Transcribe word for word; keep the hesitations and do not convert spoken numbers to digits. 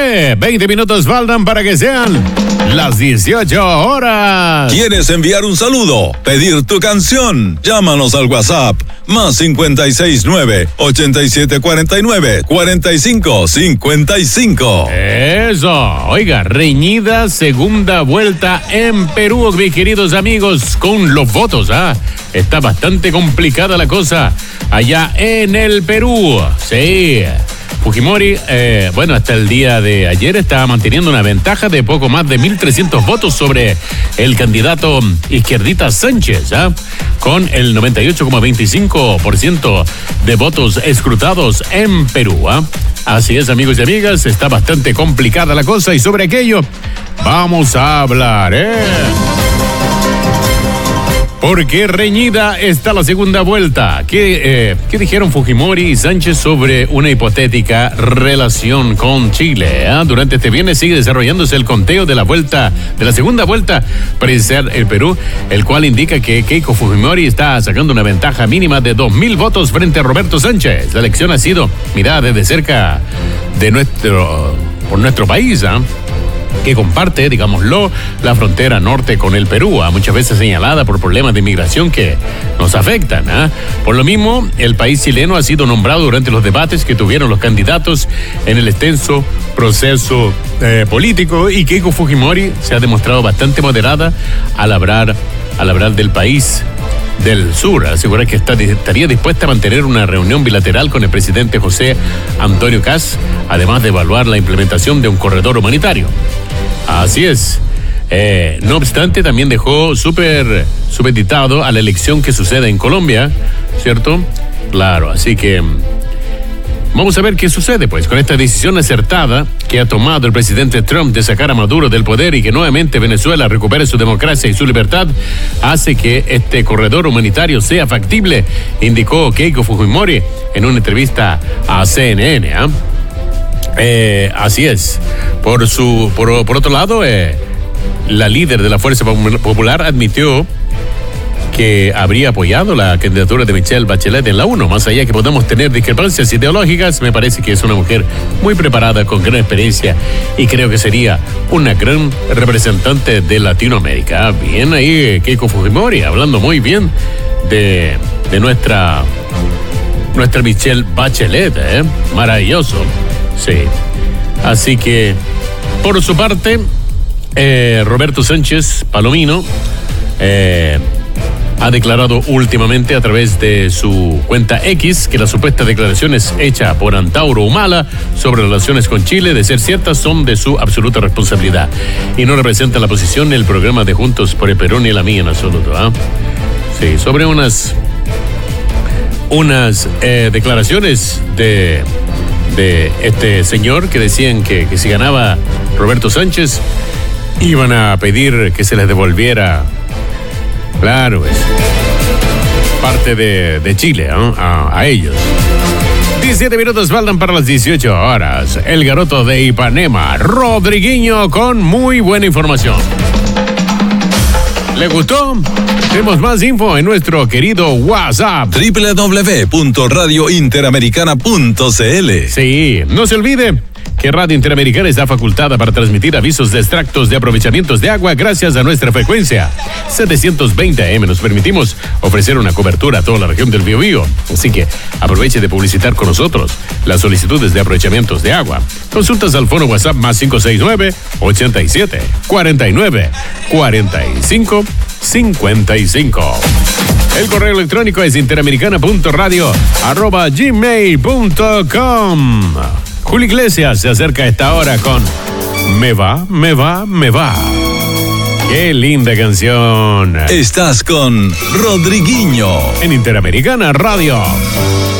nueve, veinte minutos faltan para que sean las dieciocho horas. ¿Quieres enviar un saludo? ¿Pedir tu canción? Llámanos al WhatsApp más cincuenta y seis nueve, ochenta y siete cuarenta y nueve, cuarenta y cinco cincuenta y cinco. Eso, oiga, reñida segunda vuelta en Perú, mis queridos amigos, con los votos, ¿ah? Está bastante complicada la cosa allá en el Perú. Sí. Fujimori, eh, bueno, hasta el día de ayer estaba manteniendo una ventaja de poco más de mil trescientos votos sobre el candidato izquierdita Sánchez, ¿eh? Con el noventa y ocho coma veinticinco por ciento de votos escrutados en Perú. ¿eh? Así es, amigos y amigas, está bastante complicada la cosa y sobre aquello vamos a hablar, ¿eh? Porque reñida está la segunda vuelta. ¿Qué, eh, ¿qué dijeron Fujimori y Sánchez sobre una hipotética relación con Chile? ¿eh? Durante este viernes sigue desarrollándose el conteo de la vuelta, de la segunda vuelta presidencial en Perú, el cual indica que Keiko Fujimori está sacando una ventaja mínima de dos mil votos frente a Roberto Sánchez. La elección ha sido mirada desde cerca de nuestro, por nuestro país, ¿eh? que comparte, digámoslo, la frontera norte con el Perú, ¿eh? muchas veces señalada por problemas de inmigración que nos afectan. ¿eh? Por lo mismo, el país chileno ha sido nombrado durante los debates que tuvieron los candidatos en el extenso proceso eh, político, y Keiko Fujimori se ha demostrado bastante moderada al hablar, al hablar del país del sur. Asegura que está, estaría dispuesta a mantener una reunión bilateral con el presidente José Antonio Kast, además de evaluar la implementación de un corredor humanitario. Así es. Eh, no obstante, también dejó súper supeditado a la elección que sucede en Colombia, ¿cierto? Claro, así que vamos a ver qué sucede, pues, con esta decisión acertada que ha tomado el presidente Trump de sacar a Maduro del poder y que nuevamente Venezuela recupere su democracia y su libertad, hace que este corredor humanitario sea factible, indicó Keiko Fujimori en una entrevista a C N N. ¿eh? Eh, así es. Por su, por, por otro lado, eh, la líder de la Fuerza Popular admitió que habría apoyado la candidatura de Michelle Bachelet en la ONU. Más allá que podamos tener discrepancias ideológicas, me parece que es una mujer muy preparada, con gran experiencia, y creo que sería una gran representante de Latinoamérica. Bien ahí, Keiko Fujimori, hablando muy bien de, de nuestra, nuestra Michelle Bachelet, ¿eh? Maravilloso. Sí. Así que, por su parte, eh, Roberto Sánchez Palomino eh, ha declarado últimamente a través de su cuenta X que las supuestas declaraciones hechas por Antauro Humala sobre relaciones con Chile, de ser ciertas, son de su absoluta responsabilidad y no representan la posición ni el programa de Juntos por el Perú ni la mía en absoluto. ¿eh? Sí, sobre unas, unas eh, declaraciones de... de este señor que decían que, que si ganaba Roberto Sánchez iban a pedir que se les devolviera, claro, es parte de, de Chile, ¿no? a, a ellos. diecisiete minutos faltan para las dieciocho horas. El garoto de Ipanema, Rodriguinho, con muy buena información. ¿Le gustó? Tenemos más info en nuestro querido WhatsApp. doble u doble u doble u punto radio interamericana punto c l. Sí, no se olvide que Radio Interamericana está facultada para transmitir avisos de extractos de aprovechamientos de agua gracias a nuestra frecuencia setecientos veinte A M. Nos permitimos ofrecer una cobertura a toda la región del Biobío. Así que aproveche de publicitar con nosotros las solicitudes de aprovechamientos de agua. Consultas al fono WhatsApp más cinco seis nueve, ochenta y siete, cuarenta y nueve, cuarenta y cinco, cincuenta y cinco. El correo electrónico es interamericana punto radio arroba gmail punto com. Julio Iglesias se acerca a esta hora con Me va, me va, me va. Qué linda canción. Estás con Rodriguinho En Interamericana Radio.